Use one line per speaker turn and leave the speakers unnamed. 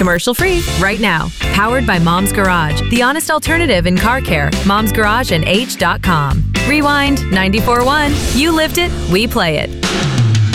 Commercial-free right now. Powered by Mom's Garage, the honest alternative in car care. Mom's Garage and H.com. Rewind 94.1. You lived it, we play it.